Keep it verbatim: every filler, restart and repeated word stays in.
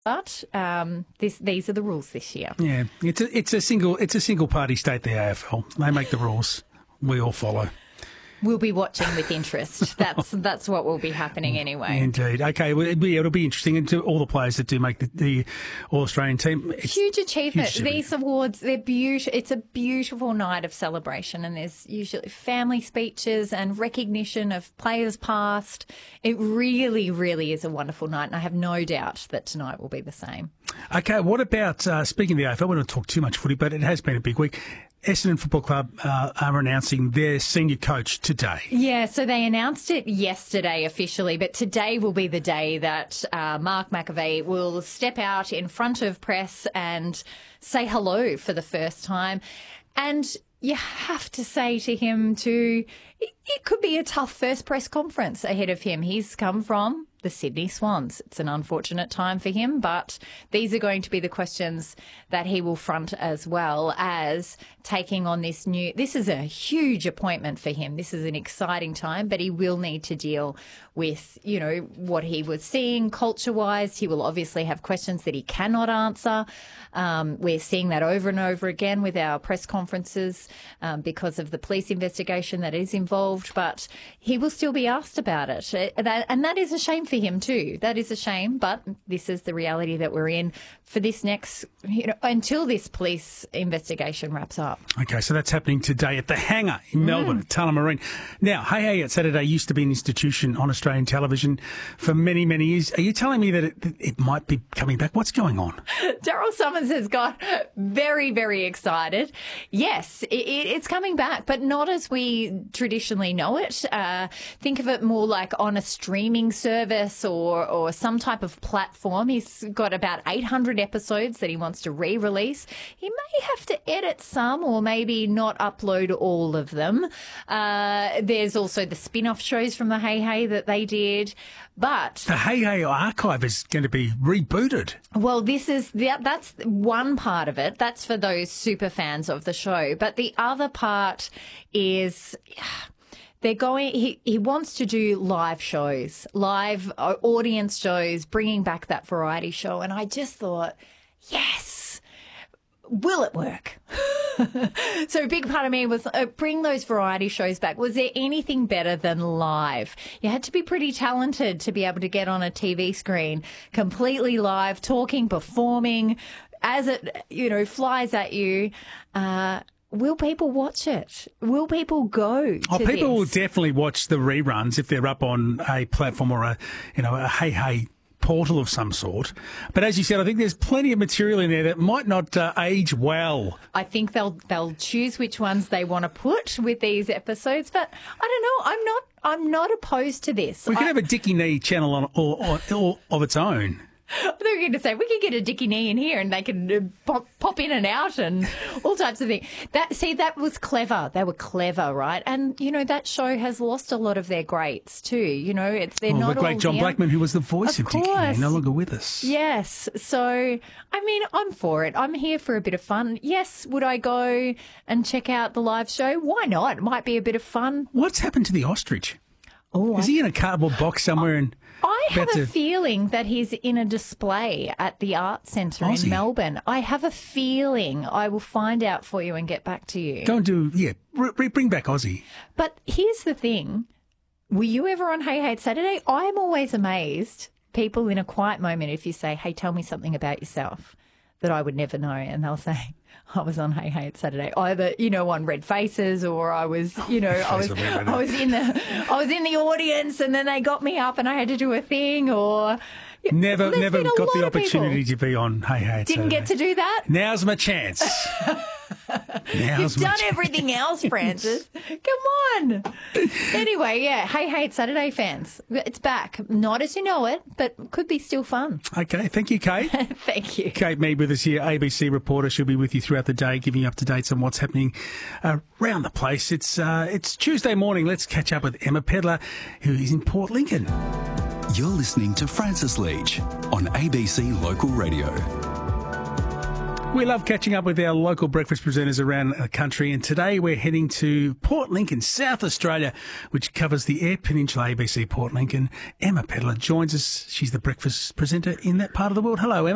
But um, this, these are the rules this year. Yeah, it's a it's a single it's a single party state, the A F L. They make the rules. We all follow. We'll be watching with interest. That's that's what will be happening anyway. Indeed. Okay, well, it'll be, it'll be interesting. And to all the players that do make the, the All-Australian team. It's huge achievement. Huge These awards, they're beautiful. It's a beautiful night of celebration, and there's usually family speeches and recognition of players past. It really, really is a wonderful night, and I have no doubt that tonight will be the same. Okay, what about, uh, speaking of the A F L, we don't talk too much footy, but it has been a big week. Essendon Football Club uh, are announcing their senior coach today. Yeah, so they announced it yesterday officially, but today will be the day that uh, Mark McAvey will step out in front of press and say hello for the first time. And you have to say to him too, it, it could be a tough first press conference ahead of him. He's come from the Sydney Swans. It's an unfortunate time for him, but these are going to be the questions that he will front, as well as taking on this new... This is a huge appointment for him. This is an exciting time, but he will need to deal with, you know, what he was seeing culture-wise. He will obviously have questions that he cannot answer. Um, we're seeing that over and over again with our press conferences um, because of the police investigation that is involved, but he will still be asked about it. And that is a shame for him too. That is a shame, but this is the reality that we're in for this next, you know, until this police investigation wraps up. Okay, so that's happening today at the Hangar in Melbourne, mm. at Tullamarine. Now, Hey Hey at Saturday used to be an institution on Australian television for many, many years. Are you telling me that it, it might be coming back? What's going on? Daryl Summers has got very, very excited. Yes, it, it's coming back, but not as we traditionally know it. Uh, think of it more like on a streaming service or, or some type of platform. He's got about eight hundred episodes that he wants to re-release. He may have to edit some or maybe not upload all of them. Uh, there's also the spin-off shows from the Hey Hey that they did. But the Hey Hey archive is going to be rebooted. Well, this is the, that's one part of it. That's for those super fans of the show. But the other part is... They're going, he, he wants to do live shows, live audience shows, bringing back that variety show. And I just thought, yes, will it work? So a big part of me was uh, bring those variety shows back. Was there anything better than live? You had to be pretty talented to be able to get on a T V screen completely live, talking, performing as it, you know, flies at you. Uh, Will people watch it? Will people go to Oh, people this? will definitely watch the reruns if they're up on a platform or a, you know, a Hey Hey portal of some sort. But as you said, I think there's plenty of material in there that might not uh, age well. I think they'll they'll choose which ones they want to put with these episodes. But I don't know. I'm not I'm not opposed to this. We could I, have a Dickie Nee channel on all, all, all of its own. I thought you were going to say, we could get a Dickie Nee in here and they can uh, pop, pop in and out and all types of things. That, see, that was clever. They were clever, right? And, you know, that show has lost a lot of their greats too. You know, it's they're well, not the great all John young. Blackman, who was the voice of, of Dickie Nee, no longer with us. Yes. So, I mean, I'm for it. I'm here for a bit of fun. Yes, would I go and check out the live show? Why not? It might be a bit of fun. What's happened to the ostrich? Oh, Is I... he in a cardboard box somewhere? And I have a to... feeling that he's in a display at the Art Centre in Melbourne. I have a feeling. I will find out for you and get back to you. Go and do, yeah, r- bring back Aussie. But here's the thing. Were you ever on Hey Hey Saturday? I'm always amazed, people in a quiet moment, if you say, hey, tell me something about yourself that I would never know. And they'll say, I was on Hey Hey Saturday, either, you know, on Red Faces or I was, you know, I was, I was in the, I was in the audience and then they got me up and I had to do a thing or... Never, There's never got the opportunity people. to be on Hey Hey Didn't Saturday. get to do that? Now's my chance. Now's You've my done chance. everything else, Francis. Come on. Anyway, yeah, Hey Hey Saturday fans. It's back. Not as you know it, but could be still fun. Okay, thank you, Kate. Thank you. Kate Mead with us here, A B C reporter. She'll be with you throughout the day, giving you up-to-dates on what's happening around the place. It's uh, it's Tuesday morning. Let's catch up with Emma Pedlar, who is in Port Lincoln. You're listening to Francis Leach on A B C Local Radio. We love catching up with our local breakfast presenters around the country, and today we're heading to Port Lincoln, South Australia, which covers the Eyre Peninsula. A B C Port Lincoln. Emma Pedlar joins us. She's the breakfast presenter in that part of the world. Hello, Emma.